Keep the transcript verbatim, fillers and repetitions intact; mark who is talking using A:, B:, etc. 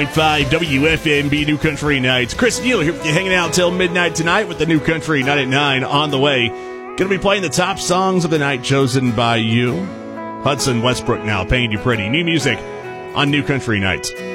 A: five W F M B New Country Nights. Chris Neal here with you, hanging out till midnight tonight with the New Country Night at nine on the way. Going to be playing the top songs of the night chosen by you. Hudson Westbrook now, Painting You Pretty. New music on New Country Nights.